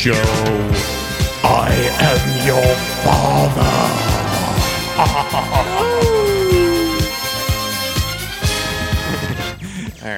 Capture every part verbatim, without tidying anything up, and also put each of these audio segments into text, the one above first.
Joe, I am your father. All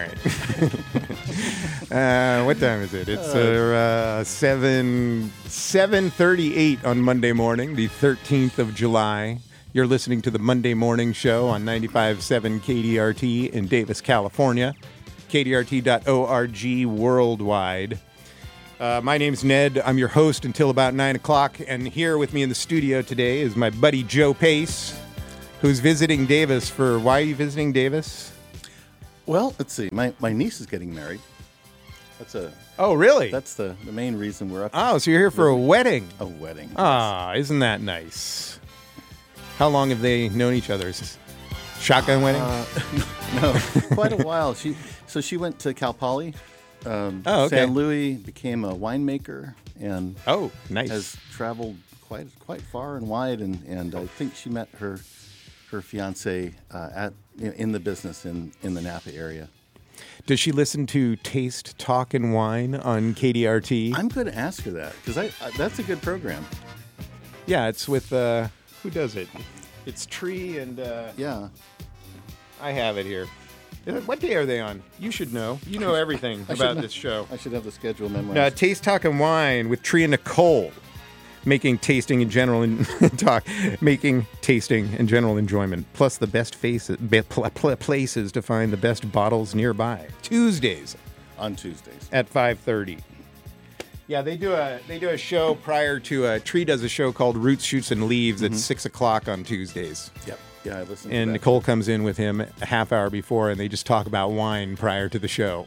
right. uh, what time is it? It's uh, uh, seven seven thirty eight on Monday morning, the thirteenth of July. You're listening to the Monday Morning Show on ninety-five point seven K D R T in Davis, California. K D R T dot org worldwide. Uh, my name's Ned. I'm your host until about nine o'clock. And here with me in the studio today is my buddy Joe Pace, who's visiting Davis for... Why are you visiting Davis? Well, let's see. My my niece is getting married. That's a... Oh, really? That's the, the main reason we're up. Oh, so you're here for a wedding. A wedding. Ah, isn't that nice? How long have they known each other? Is this shotgun wedding? Uh, no, quite a while. She So she went to Cal Poly. Um, oh, okay. San Luis, became a winemaker, and oh, nice. has traveled quite quite far and wide, and, and I think she met her her fiance uh, at in the business in, in the Napa area. Does she listen to Taste, Talk, and Wine on K D R T? I'm going to ask her that, because I, I that's a good program. Yeah, it's with, uh, who does it? It's Tree and... Uh, yeah. I have it here. What day are they on? You should know. You know everything about know. this show. I should have the schedule memorized. Uh, Taste, Talk, and Wine with Tree and Nicole. Making tasting and general and talk, making tasting and general enjoyment, plus the best faces, be, pl- pl- places to find the best bottles nearby. Tuesdays on Tuesdays at five thirty. Yeah, they do a they do a show prior to a Tree does a show called Roots, Shoots, and Leaves mm-hmm. at six o'clock on Tuesdays. Yep. Yeah, I listen. And to that. Nicole comes in with him a half hour before, and they just talk about wine prior to the show.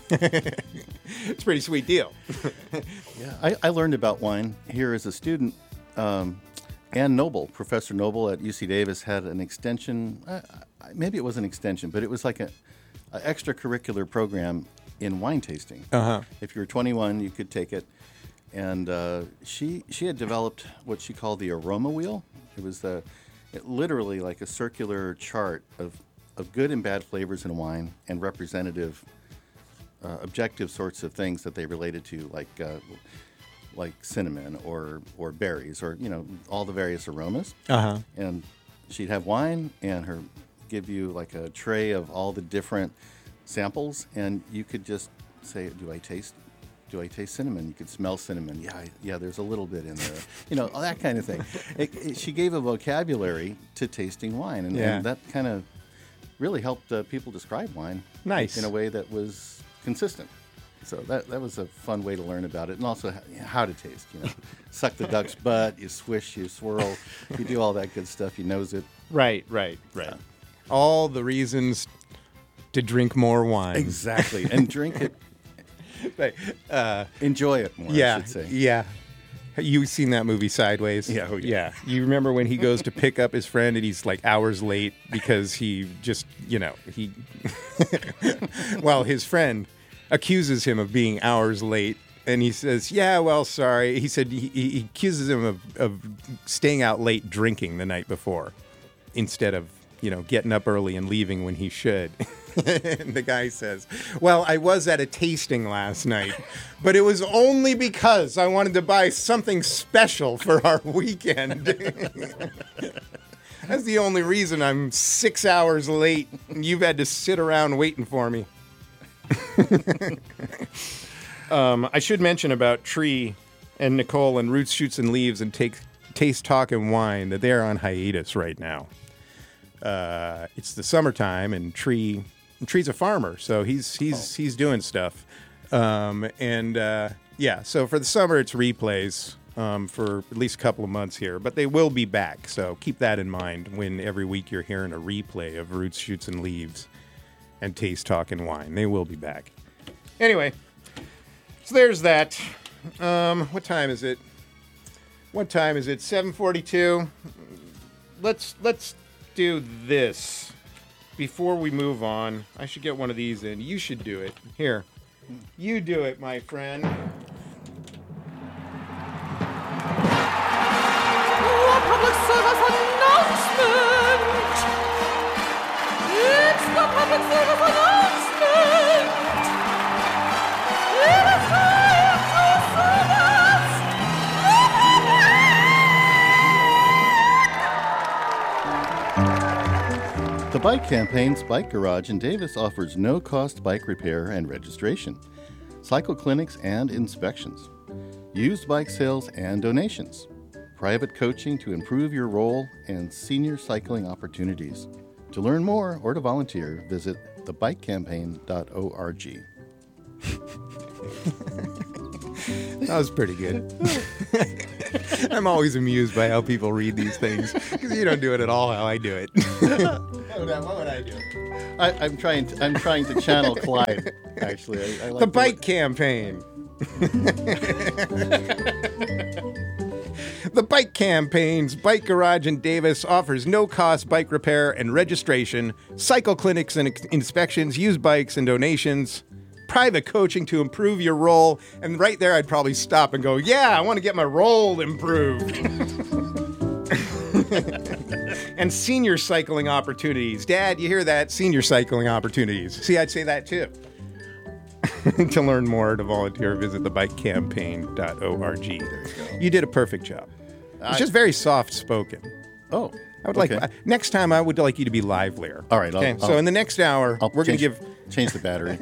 It's a pretty sweet deal. Yeah, I, I learned about wine here as a student. Um, Ann Noble, Professor Noble at U C Davis, had an extension. Uh, maybe it was an extension, but it was like a, a extracurricular program in wine tasting. Uh-huh. If you were twenty-one, you could take it. And uh, she she had developed what she called the aroma wheel. It was the It literally like a circular chart of, of good and bad flavors in wine and representative, uh, objective sorts of things that they related to, like uh, like cinnamon or or berries or you know all the various aromas. Uh-huh. And she'd have wine and her give you like a tray of all the different samples, and you could just say, "Do I taste?" Do I taste cinnamon? You could smell cinnamon. Yeah, I, yeah. There's a little bit in there. You know, that kind of thing. It, it, she gave a vocabulary to tasting wine, and, yeah. and that kind of really helped uh, people describe wine. Nice. In a way that was consistent. So that that was a fun way to learn about it, and also how to taste. You know, suck the duck's butt. You swish. You swirl. You do all that good stuff. You nose it. Right. Right. Right. Yeah. All the reasons to drink more wine. Exactly, and drink it. Right. Uh, Enjoy it more, yeah, I should say. Yeah. You've seen that movie Sideways? Yeah, oh yeah. Yeah. You remember when he goes to pick up his friend and he's like hours late because he just, you know, he... well, his friend accuses him of being hours late and he says, yeah, well, sorry. He said he, he accuses him of, of staying out late drinking the night before instead of, you know, getting up early and leaving when he should. And the guy says, well, I was at a tasting last night, but it was only because I wanted to buy something special for our weekend. That's the only reason I'm six hours late and you've had to sit around waiting for me. um, I should mention about Tree and Nicole and Roots, Shoots, and Leaves and take, Taste, Talk, and Wine that they're on hiatus right now. Uh, it's the summertime, and Tree... Tree's a farmer, so he's he's oh. he's doing stuff, um, and uh, yeah. So for the summer, it's replays um, for at least a couple of months here, but they will be back. So keep that in mind when every week you're hearing a replay of Roots, Shoots, and Leaves, and Taste, Talk, and Wine. They will be back. Anyway, so there's that. Um, what time is it? What time is it? seven forty-two. Let's let's do this. Before we move on, I should get one of these in. You should do it. Here. You do it, my friend. The public service announcement! It's the public service announcement! It is time to service Bike Campaign's Bike Garage in Davis offers no-cost bike repair and registration, cycle clinics and inspections, used bike sales and donations, private coaching to improve your role, and senior cycling opportunities. To learn more or to volunteer, visit the bike campaign dot org. That was pretty good. I'm always amused by how people read these things because you don't do it at all how I do it. What would I, what would I do? I, I'm trying. To, I'm trying to channel Clyde. Actually, I, I like The Bike Campaign. The Bike Campaign's Bike Garage in Davis offers no-cost bike repair and registration, cycle clinics and ex- inspections, used bikes and donations, private coaching to improve your role. And right there, I'd probably stop and go, yeah, I want to get my role improved. And senior cycling opportunities. Dad, you hear that? Senior cycling opportunities. See, I'd say that too. To learn more, to volunteer, visit the bike campaign dot org. You, you did a perfect job. It's I, just very soft-spoken. Oh, I would okay. like next time. I would like you to be livelier. All right. I'll, Okay. I'll, so in the next hour, I'll we're going to change- give. change the battery.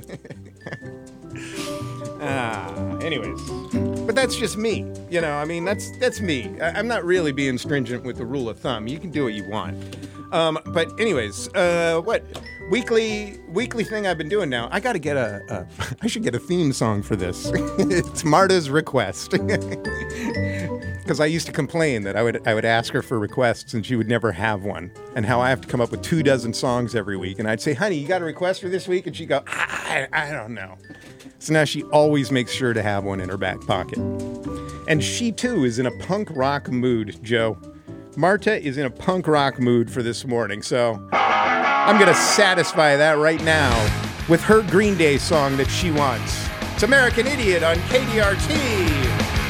Ah. Anyways, but that's just me. You know, I mean, that's that's me. I, I'm not really being stringent with the rule of thumb. You can do what you want. Um, but anyways, uh, what weekly weekly thing I've been doing now? I got to get a, a. I should get a theme song for this. It's Marta's request. Because I used to complain that I would I would ask her for requests and she would never have one, and how I have to come up with two dozen songs every week. And I'd say, "Honey, you got a request for this week?" And she'd go, "I, I don't know." So now she always makes sure to have one in her back pocket. And she too is in a punk rock mood, Joe. Marta is in a punk rock mood for this morning, so I'm gonna satisfy that right now with her Green Day song that she wants. It's American Idiot on K D R T.